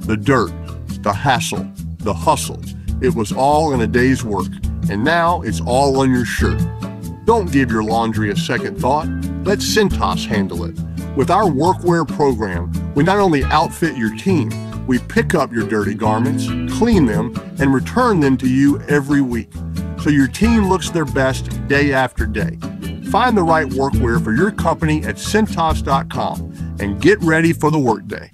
The dirt, the hassle, the hustle. It was all in a day's work, and now it's all on your shirt. Don't give your laundry a second thought. Let Cintas handle it. With our workwear program, we not only outfit your team, we pick up your dirty garments, clean them, and return them to you every week, so your team looks their best day after day. Find the right workwear for your company at Cintas.com and get ready for the workday.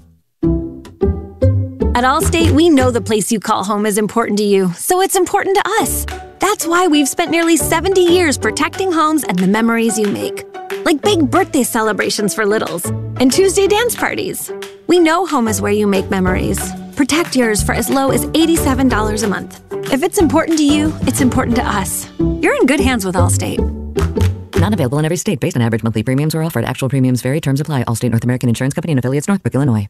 At Allstate, we know the place you call home is important to you, so it's important to us. That's why we've spent nearly 70 years protecting homes and the memories you make. Like big birthday celebrations for littles and Tuesday dance parties. We know home is where you make memories. Protect yours for as low as $87 a month. If it's important to you, it's important to us. You're in good hands with Allstate. Not available in every state. Based on average monthly premiums or offered. Actual premiums vary. Terms apply. Allstate North American Insurance Company and affiliates, Northbrook, Illinois.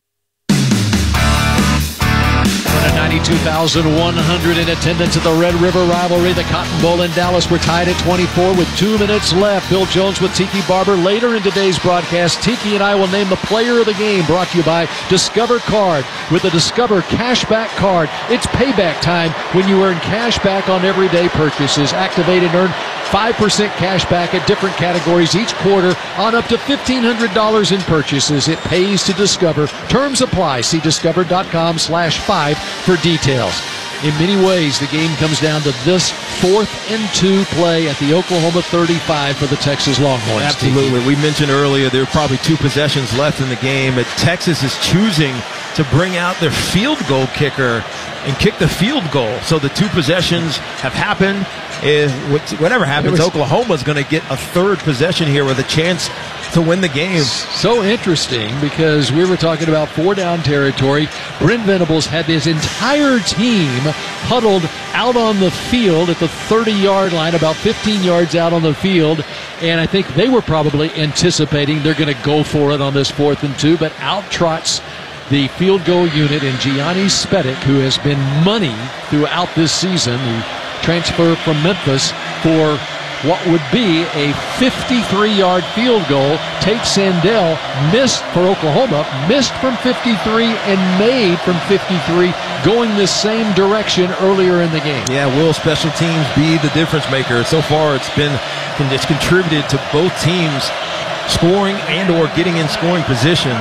92,100 in attendance at the Red River Rivalry. The Cotton Bowl in Dallas. We're tied at 24 with 2 minutes left. Bill Jones with Tiki Barber. Later in today's broadcast, Tiki and I will name the player of the game, brought to you by Discover Card. With the Discover Cashback Card, it's payback time when you earn cash back on everyday purchases. Activate and earn 5% cash back at different categories each quarter on up to $1,500 in purchases. It pays to Discover. Terms apply. See discover.com/5 for details. In many ways, the game comes down to this 4th and 2 play at the Oklahoma 35 for the Texas Longhorns. Absolutely. We mentioned earlier there are probably 2 possessions left in the game, but Texas is choosing to bring out their field goal kicker and kick the field goal. So the 2 possessions have happened. Whatever happens, Oklahoma's going to get a 3rd possession here with a chance to win the game. So interesting, because we were talking about 4-down territory. Brent Venables had his entire team huddled out on the field at the 30-yard line, about 15 yards out on the field, and I think they were probably anticipating they're going to go for it on this 4th and 2, but out trots the field goal unit in Gianni Spedic, who has been money throughout this season. The transfer from Memphis for what would be a 53-yard field goal. Tate Sandell missed for Oklahoma, missed from 53 and made from 53, going the same direction earlier in the game. Yeah, will special teams be the difference maker? So far it's contributed to both teams scoring and or getting in scoring position.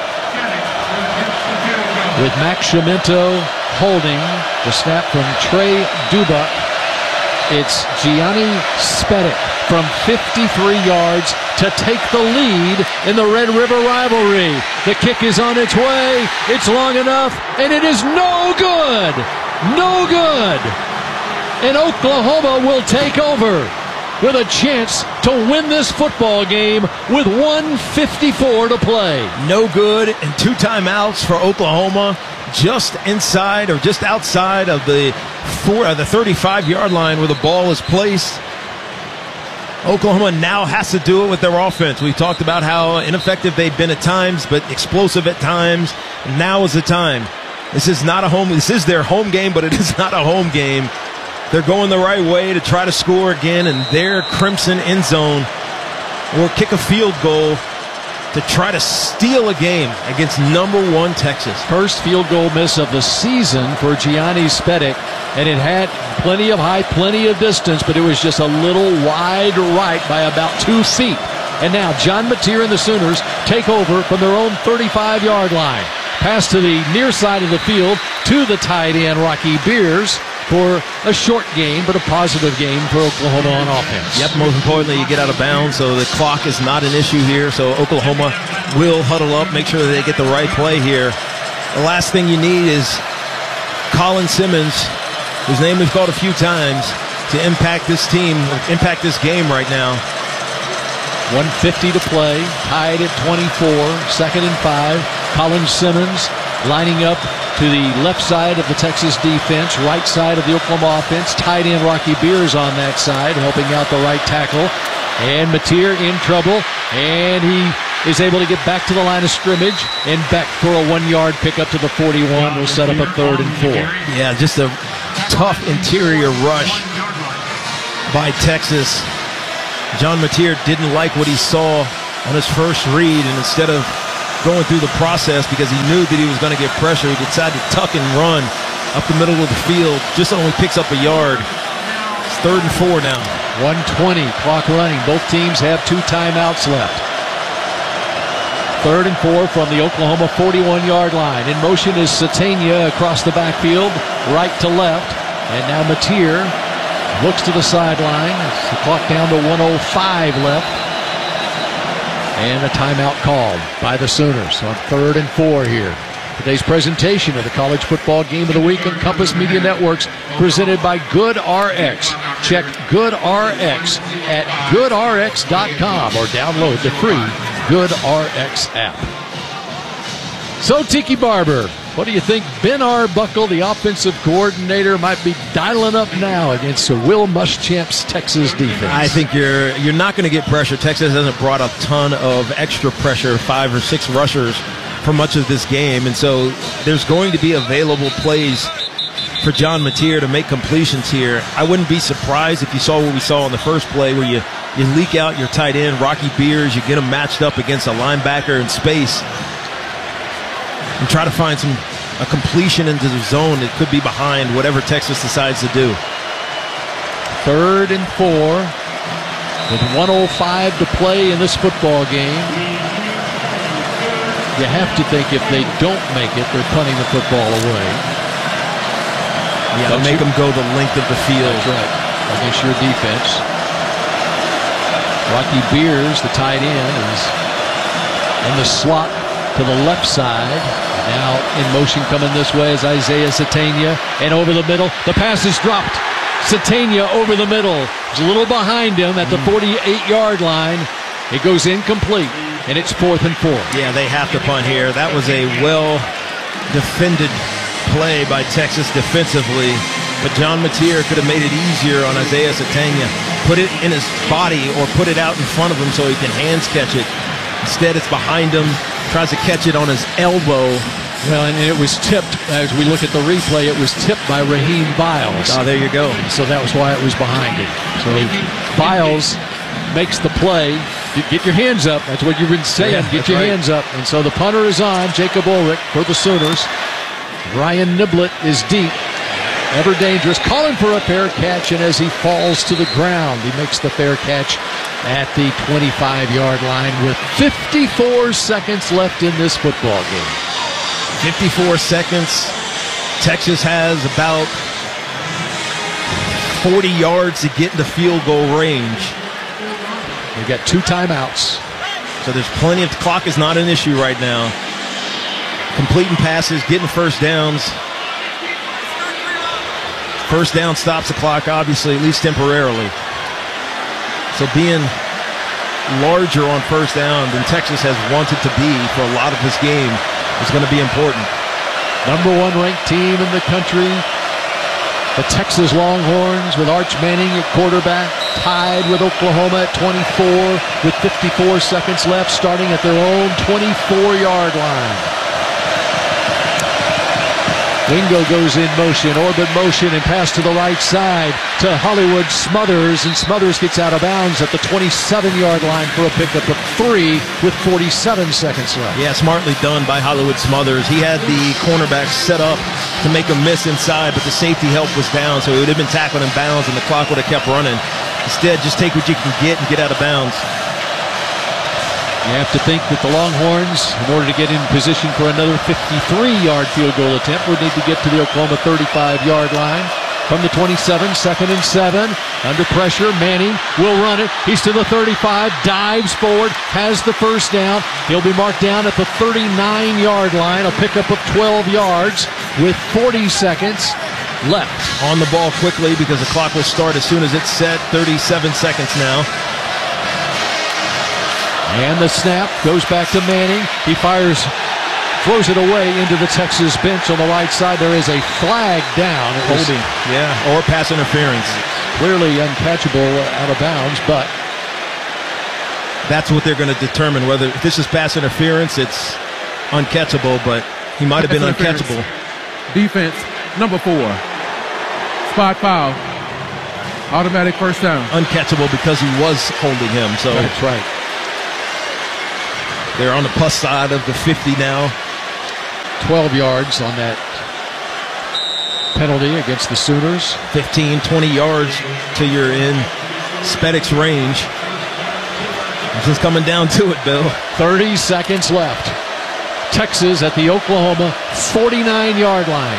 With Max Chiamento holding the snap from Trey Dubuck, it's Gianni Spedic from 53 yards to take the lead in the Red River Rivalry. The kick is on its way. It's long enough, and it is no good. No good. And Oklahoma will take over with a chance to win this football game with 1:54 to play. No good, and 2 timeouts for Oklahoma, just inside or just outside of the 35-yard line where the ball is placed. Oklahoma now has to do it with their offense. We talked about how ineffective they've been at times, but explosive at times. Now is the time. This is their home game, but it is not a home game. They're going the right way to try to score again in their Crimson end zone or kick a field goal to try to steal a game against #1 Texas. First field goal miss of the season for Gianni Spedic, and it had plenty of height, plenty of distance, but it was just a little wide right by about 2 feet. And now John Mateer and the Sooners take over from their own 35-yard line. Pass to the near side of the field to the tight end, Rocky Beers, for a short game, but a positive game for Oklahoma on offense. Yep, most importantly, you get out of bounds, so the clock is not an issue here. So Oklahoma will huddle up, make sure that they get the right play here. The last thing you need is Colin Simmons, whose name we've called a few times, to impact this team, impact this game right now. 1:50 to play, tied at 24, 2nd and 5. Colin Simmons lining up to the left side of the Texas defense, right side of the Oklahoma offense. Tight end Rocky Beers on that side, helping out the right tackle. And Mateer in trouble, and he is able to get back to the line of scrimmage and back for a 1-yard pickup to the 41. Will set up a 3rd and 4. Yeah, just a tough interior rush by Texas. John Mateer didn't like what he saw on his first read, and instead of going through the process because he knew that he was going to get pressure. He decided to tuck and run up the middle of the field. Just only picks up a yard. It's 3rd and 4 now. 1:20, clock running. Both teams have 2 timeouts left. 3rd and 4 from the Oklahoma 41-yard line. In motion is Satania across the backfield, right to left. And now Mateer looks to the sideline. It's the clock down to 1:05 left. And a timeout called by the Sooners on 3rd and 4 here. Today's presentation of the College Football Game of the Week on Compass Media Networks, presented by GoodRx. Check GoodRx at goodrx.com or download the free GoodRx app. So, Tiki Barber, what do you think Ben Arbuckle, the offensive coordinator, might be dialing up now against Will Muschamp's Texas defense? I think you're not going to get pressure. Texas hasn't brought a ton of extra pressure, 5 or 6 rushers for much of this game, and so there's going to be available plays for John Mateer to make completions here. I wouldn't be surprised if you saw what we saw on the first play where you leak out your tight end, Rocky Beers, you get him matched up against a linebacker in space and try to find a completion into the zone that could be behind whatever Texas decides to do. 3rd and 4 with 1:05 to play in this football game. You have to think if they don't make it, they're punting the football away. Yeah, they'll make them go the length of the field. That's right, against your defense. Rocky Beers, the tight end, is in the slot to the left side. Now in motion coming this way is Isaiah Satania, and over the middle, the pass is dropped. Satania over the middle. He's a little behind him at the 48-yard line. It goes incomplete, and it's 4th and 4. Yeah, they have to punt here. That was a well-defended play by Texas defensively, but John Mateer could have made it easier on Isaiah Satania. Put it in his body or put it out in front of him so he can hands catch it. Instead, it's behind him, tries to catch it on his elbow. Well, and it was tipped, as we look at the replay, it was tipped by Raheem Biles. Oh, there you go. So that was why it was behind him. So Biles makes the play. Get your hands up. That's what you've been saying. Yeah, Get your hands up. And so the punter is on, Jacob Ulrich for the Sooners. Ryan Niblett is deep. Ever dangerous. Calling for a fair catch, and as he falls to the ground, he makes the fair catch at the 25-yard line with 54 seconds left in this football game. 54 seconds. Texas has about 40 yards to get into field goal range. They've got 2 timeouts. So there's plenty of, the clock is not an issue right now. Completing passes, getting first downs. First down stops the clock, obviously, at least temporarily. So being larger on first down than Texas has wanted to be for a lot of this game is going to be important. Number 1 ranked team in the country, the Texas Longhorns, with Arch Manning at quarterback, tied with Oklahoma at 24 with 54 seconds left, starting at their own 24-yard line. Wingo goes in motion, orbit motion, and pass to the right side to Hollywood Smothers, and Smothers gets out of bounds at the 27-yard line for a pickup of 3 with 47 seconds left. Yeah, smartly done by Hollywood Smothers. He had the cornerback set up to make a miss inside, but the safety help was down, so he would have been tackled in bounds, and the clock would have kept running. Instead, just take what you can get and get out of bounds. You have to think that the Longhorns, in order to get in position for another 53-yard field goal attempt, would need to get to the Oklahoma 35-yard line. From the 27, 2nd and 7. Under pressure, Manning will run it. He's to the 35, dives forward, has the first down. He'll be marked down at the 39-yard line, a pickup of 12 yards with 40 seconds left. On the ball quickly because the clock will start as soon as it's set. 37 seconds now. And the snap goes back to Manning. He fires, throws it away into the Texas bench on the right side. There is a flag down. Holding, yeah, or pass interference. Clearly uncatchable out of bounds, but that's what they're going to determine. Whether if this is pass interference, it's uncatchable, but he might have been uncatchable. Defense, number 4. Spot foul. Automatic first down. Uncatchable because he was holding him. So that's right. They're on the plus side of the 50 now. 12 yards on that penalty against the Sooners. 15, 20 yards till you're in Spedic's range. This is coming down to it, Bill. 30 seconds left. Texas at the Oklahoma 49-yard line.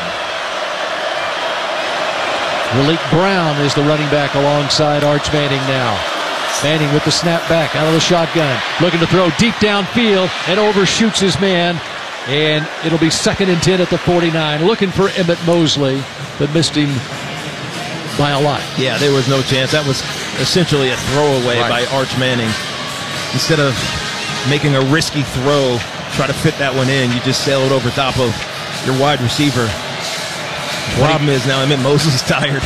Malik Brown is the running back alongside Arch Manning now. Manning with the snap back out of the shotgun. Looking to throw deep downfield and overshoots his man. And it'll be 2nd and 10 at the 49. Looking for Emmett Mosley, but missed him by a lot. Yeah, there was no chance. That was essentially a throwaway by Arch Manning. Instead of making a risky throw, try to fit that one in, you just sail it over top of your wide receiver. Problem is now Emmett Mosley is tired.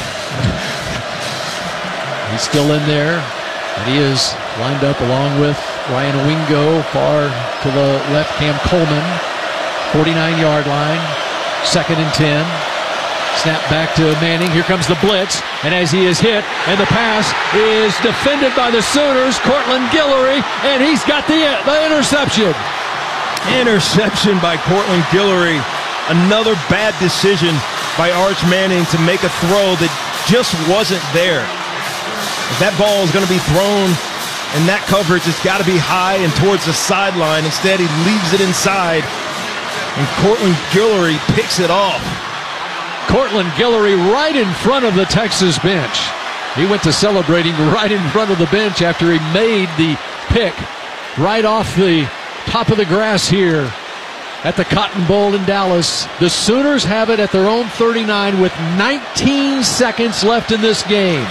He's still in there, and he is lined up along with Ryan Owingo, far to the left, Cam Coleman. 49-yard line, 2nd and 10. Snap back to Manning. Here comes the blitz, and as he is hit, and the pass is defended by the Sooners, Cortland Guillory, and he's got the interception. Interception by Cortland Guillory. Another bad decision by Arch Manning to make a throw that just wasn't there. If that ball is going to be thrown in that coverage, it's got to be high and towards the sideline. Instead, he leaves it inside, and Cortland Guillory picks it off. Cortland Guillory right in front of the Texas bench. He went to celebrating right in front of the bench after he made the pick right off the top of the grass here at the Cotton Bowl in Dallas. The Sooners have it at their own 39 with 19 seconds left in this game.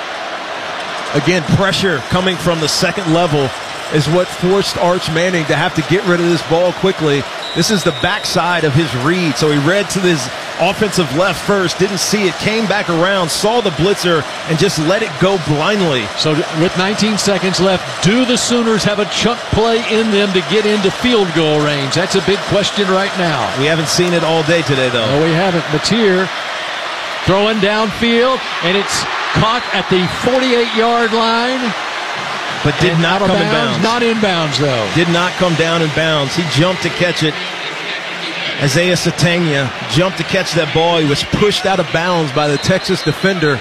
Again, pressure coming from the second level is what forced Arch Manning to have to get rid of this ball quickly. This is the backside of his read, so he read to his offensive left first, didn't see it, came back around, saw the blitzer, and just let it go blindly. So with 19 seconds left, do the Sooners have a chunk play in them to get into field goal range? That's a big question right now. We haven't seen it all day today, though. No, we haven't. Mateer throwing downfield, and it's caught at the 48-yard line. But did not come in bounds. Not in bounds, though. Did not come down in bounds. He jumped to catch it. Isaiah Sategna jumped to catch that ball. He was pushed out of bounds by the Texas defender.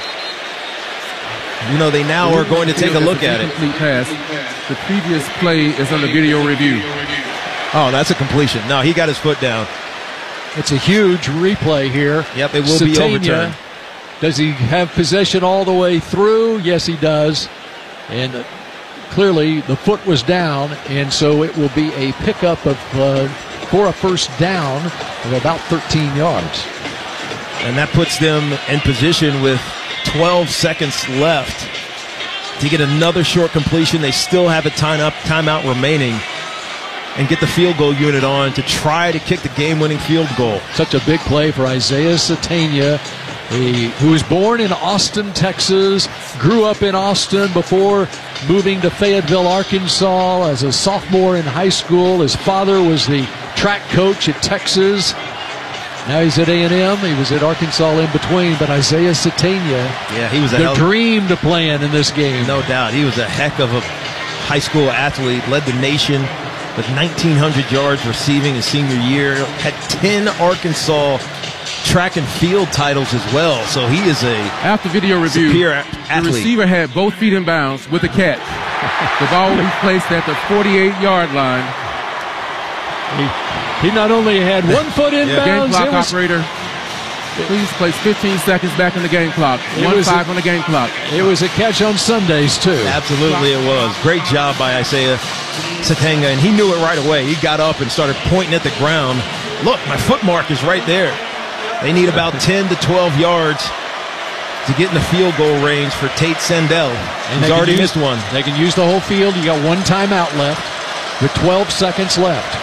You know, they now are going to take a look at it. Pass. The previous play is under video review. Oh, that's a completion. No, he got his foot down. It's a huge replay here. Yep, it will be overturned. Does he have possession all the way through? Yes, he does. And clearly the foot was down, and so it will be a pickup of for a first down of about 13 yards. And that puts them in position with 12 seconds left to get another short completion. They still have a timeout remaining, and get the field goal unit on to try to kick the game-winning field goal. Such a big play for Isaiah Sategna, who was born in Austin, Texas, grew up in Austin before moving to Fayetteville, Arkansas as a sophomore in high school. His father was the track coach at Texas. Now he's at A&M. He was at Arkansas in between, but Isaiah Sategna, yeah, he was the dream to play in this game. No doubt. He was a heck of a high school athlete, led the nation with 1,900 yards receiving his senior year, had 10 Arkansas track and field titles as well. So he is a after video review, superior athlete. The receiver had both feet in bounds with the catch. The ball was placed at the 48-yard line. He not only had one foot in bounds. Game clock operator, please place 15 seconds back in the game clock. 1-5 on the game clock. It was a catch on Sundays, too. Absolutely it was. Great job by Isaiah Sategna, and he knew it right away. He got up and started pointing at the ground. Look, my foot mark is right there. They need about 10 to 12 yards to get in the field goal range for Tate Sendell. And he's already missed one. They can use the whole field. You got one timeout left with 12 seconds left.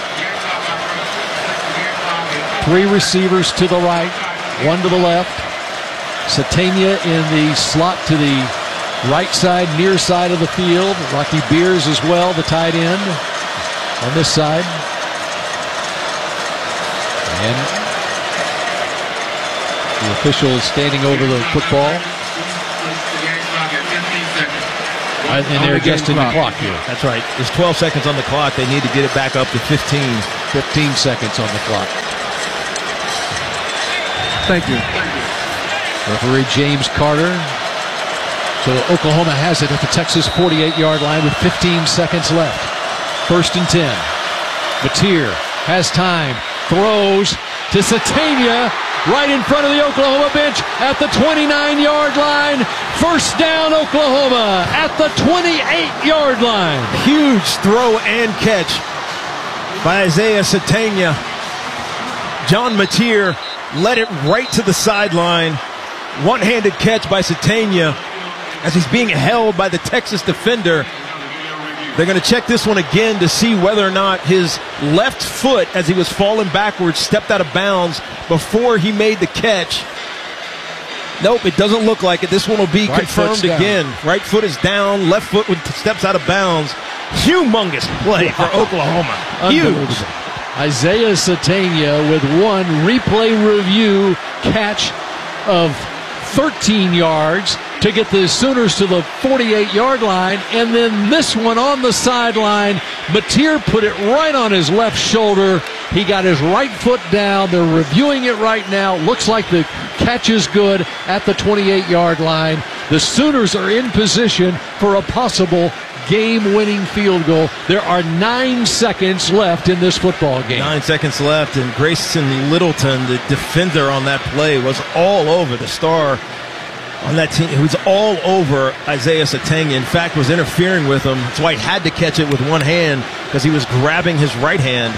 3 receivers to the right, 1 to the left. Sategna in the slot to the right side, near side of the field. Rocky Beers as well, the tight end on this side. And the official standing over the football. And they're adjusting the clock here. That's right. There's 12 seconds on the clock. They need to get it back up to 15. 15 seconds on the clock. Thank you. Referee James Carter. So Oklahoma has it at the Texas 48-yard line with 15 seconds left. 1st and 10. Mateer has time. Throws to Satania right in front of the Oklahoma bench at the 29-yard line. 1st down, Oklahoma at the 28-yard line. Huge throw and catch by Isaiah Satania. John Mateer led it right to the sideline. One-handed catch by Satania as he's being held by the Texas defender. They're going to check this one again to see whether or not his left foot, as he was falling backwards, stepped out of bounds before he made the catch. Nope, it doesn't look like it. This one will be confirmed again. Right foot is down. Left foot steps out of bounds. Humongous play for Oklahoma. Huge. Isaiah Satania with one replay review catch of 13 yards to get the Sooners to the 48-yard line, and then this one on the sideline. Mateer put it right on his left shoulder. He got his right foot down. They're reviewing it right now. Looks like the catch is good at the 28-yard line. The Sooners are in position for a possible game-winning field goal. There are 9 seconds left in this football game. 9 seconds left, and Grayson Littleton, the defender on that play, was all over the star on that team. He was all over Isaiah Satania. In fact, was interfering with him. That's why he had to catch it with one hand, because he was grabbing his right hand.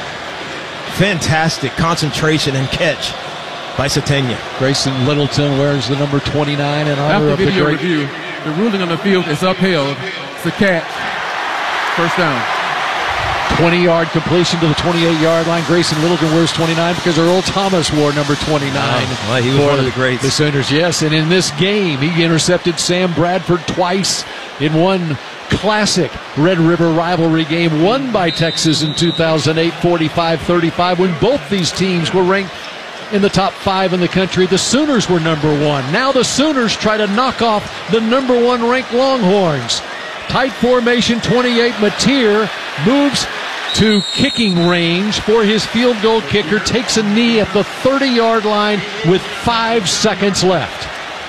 Fantastic concentration and catch by Satania. Grayson Littleton wears the number 29 in honor of the great review. The ruling on the field is upheld. It's a catch. 1st down. 20-yard completion to the 28-yard line. Grayson Littleton wears 29 because Earl Thomas wore number 29. Well, he was one of the greats. The Sooners, yes. And in this game, he intercepted Sam Bradford twice in one classic Red River rivalry game won by Texas in 2008, 45-35, when both these teams were ranked in the top 5 in the country. The Sooners were number 1. Now the Sooners try to knock off the number 1 ranked Longhorns. Tight formation, 28. Mateer moves to kicking range for his field goal kicker. Takes a knee at the 30-yard line with 5 seconds left.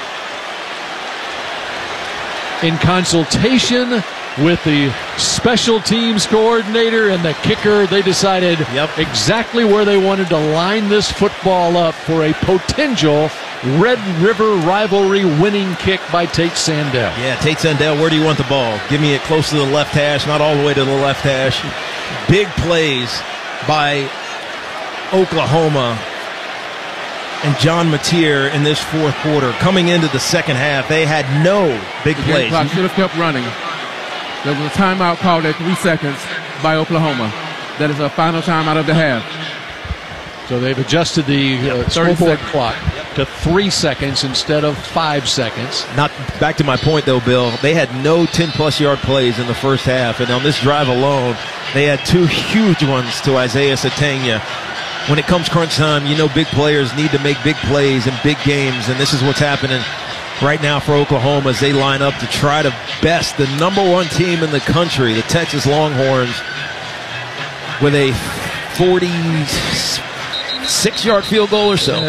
In consultation with the special teams coordinator and the kicker, they decided exactly where they wanted to line this football up for a potential Red River rivalry winning kick by Tate Sandell. Yeah, Tate Sandell, where do you want the ball? Give me it close to the left hash, not all the way to the left hash. Big plays by Oklahoma and John Mateer in this 4th quarter. Coming into the second half, they had no big plays. The clock should have kept running. There was a timeout called at 3 seconds by Oklahoma. That is a final timeout of the half. So they've adjusted the scoreboard clock to 3 seconds instead of 5 seconds. Not back to my point, though, Bill. They had no 10-plus yard plays in the first half, and on this drive alone, they had 2 huge ones to Isaiah Satania. When it comes crunch time, you know big players need to make big plays in big games, and this is what's happening right now for Oklahoma as they line up to try to best the number 1 team in the country, the Texas Longhorns, with a 46-yard field goal or so.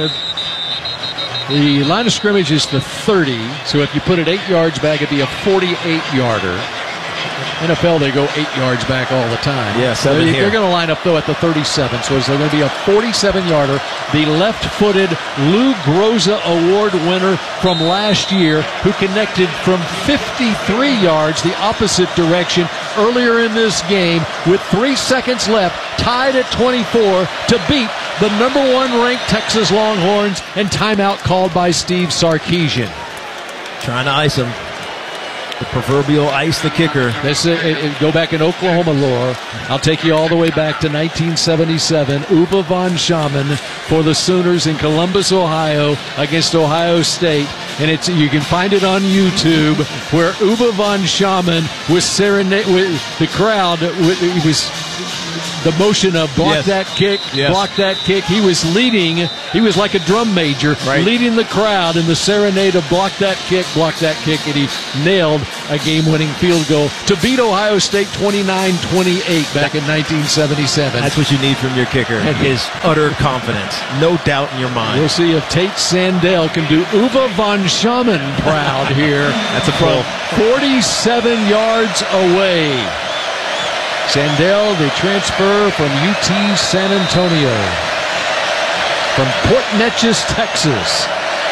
The line of scrimmage is the 30, so if you put it 8 yards back, it'd be a 48-yarder. NFL, they go 8 yards back all the time. Yeah, 7 here. They're going to line up, though, at the 37, so it's going to be a 47-yarder. The left-footed Lou Groza Award winner from last year, who connected from 53 yards the opposite direction earlier in this game with 3 seconds left, tied at 24 to beat the number 1 ranked Texas Longhorns, and timeout called by Steve Sarkisian. Trying to ice him. The proverbial ice the kicker. Go back in Oklahoma lore. I'll take you all the way back to 1977. Uwe von Schamann for the Sooners in Columbus, Ohio, against Ohio State. And you can find it on YouTube, where Uwe von Schamann was serenading with the crowd. He was the motion of block Yes. that kick, Yes. block that kick. He was leading. He was like a drum major, Right. leading the crowd in the serenade of block that kick, and he nailed a game-winning field goal to beat Ohio State 29-28 back in 1977. That's what you need from your kicker, is utter confidence. No doubt in your mind. We'll see if Tate Sandell can do Uwe von Schaman proud here. That's a from pull. 47 yards away. Sandell, the transfer from UT San Antonio, from Port Neches, Texas.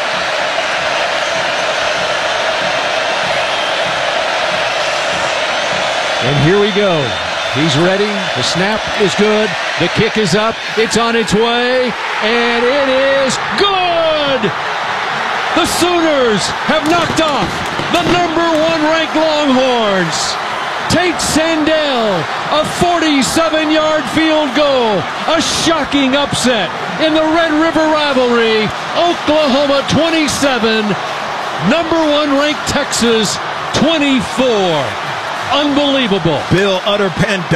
And here we go. He's ready. The snap is good. The kick is up. It's on its way. And it is good! The Sooners have knocked off the #1 ranked Longhorns. Tate Sandell, a 47-yard field goal. A shocking upset in the Red River rivalry. Oklahoma 27, #1 ranked Texas 24. Unbelievable. Bill, utter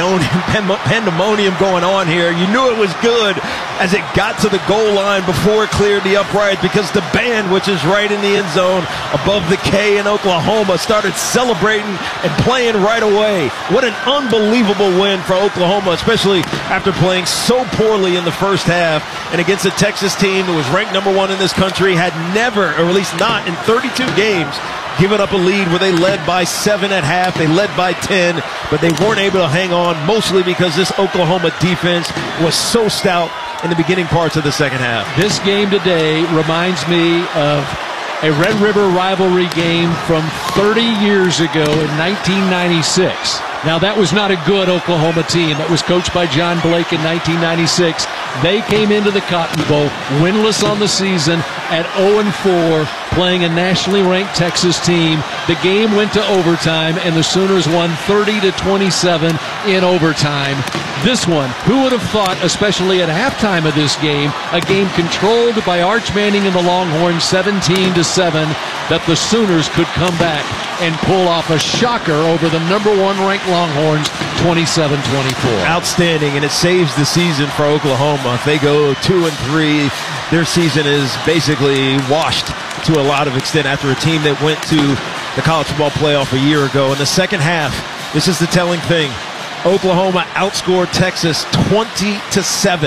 pandemonium going on here. You knew it was good as it got to the goal line before it cleared the upright, because the band, which is right in the end zone above the K in Oklahoma, started celebrating and playing right away. What an unbelievable win for Oklahoma, especially after playing so poorly in the first half and against a Texas team that was ranked #1 in this country, had never, or at least not in 32 games, given up a lead where they led by 7 at half. They led by 10, but they weren't able to hang on, mostly because this Oklahoma defense was so stout in the beginning parts of the second half. This game today reminds me of a Red River rivalry game from 30 years ago in 1996. Now, that was not a good Oklahoma team. That was coached by John Blake in 1996. They came into the Cotton Bowl winless on the season at 0-4, playing a nationally ranked Texas team. The game went to overtime, and the Sooners won 30-27 in overtime. This one, who would have thought, especially at halftime of this game, a game controlled by Arch Manning and the Longhorns 17-7, that the Sooners could come back and pull off a shocker over the #1 ranked Longhorns 27-24. Outstanding, and it saves the season for Oklahoma. If they go 2-3, their season is basically washed to a lot of extent after a team that went to the college football playoff a year ago. In the second half, this is the telling thing. Oklahoma outscored Texas 20-7.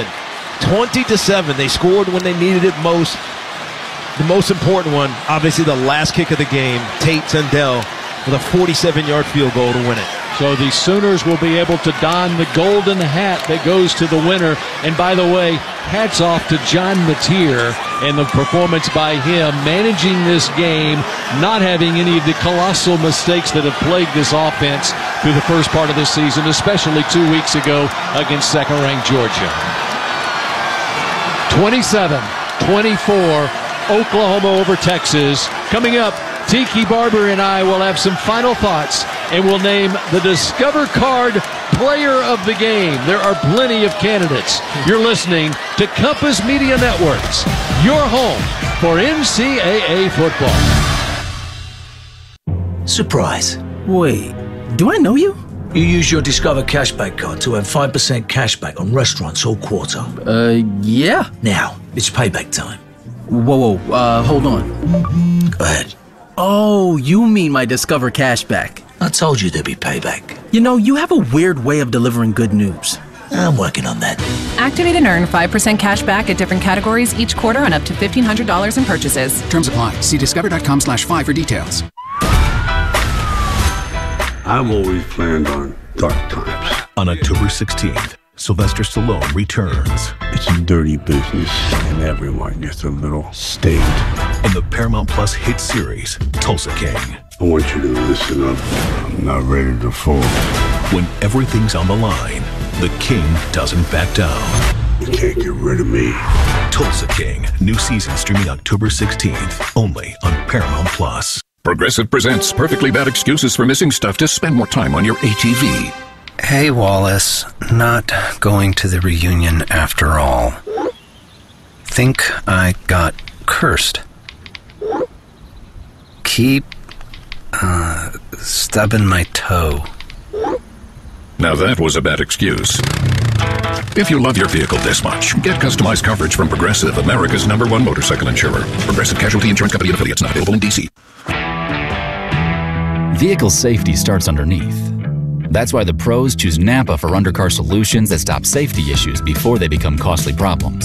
20-7. They scored when they needed it most. The most important one, obviously the last kick of the game, Tate Sandell with a 47-yard field goal to win it. So the Sooners will be able to don the golden hat that goes to the winner. And by the way, hats off to John Mateer and the performance by him, managing this game, not having any of the colossal mistakes that have plagued this offense through the first part of the season, especially 2 weeks ago against second-ranked Georgia. 27-24, Oklahoma over Texas. Coming up, Tiki Barber and I will have some final thoughts, and we'll name the Discover Card Player of the Game. There are plenty of candidates. You're listening to Compass Media Networks, your home for NCAA football. Surprise. Wait, do I know you? You use your Discover Cashback card to earn 5% cashback on restaurants all quarter. Yeah. Now, it's payback time. Whoa, hold on. Go ahead. Oh, you mean my Discover Cashback. I told you there'd be payback. You know, you have a weird way of delivering good news. I'm working on that. Activate and earn 5% cash back at different categories each quarter on up to $1,500 in purchases. Terms apply. See discover.com/5 for details. I've always planned on dark times. On October 16th, Sylvester Stallone returns. It's a dirty business, and everyone gets a little staked. In the Paramount Plus hit series, Tulsa King. I want you to listen up. I'm not ready to fold. When everything's on the line, the King doesn't back down. You can't get rid of me. Tulsa King, new season streaming October 16th, only on Paramount Plus. Progressive presents Perfectly Bad Excuses for Missing Stuff to spend more time on your ATV. Hey, Wallace. Not going to the reunion after all. Think I got cursed. Keep, stubbing my toe. Now that was a bad excuse. If you love your vehicle this much, get customized coverage from Progressive, America's #1 motorcycle insurer. Progressive Casualty Insurance Company and affiliates, not available in D.C. Vehicle safety starts underneath. That's why the pros choose Napa for undercar solutions that stop safety issues before they become costly problems.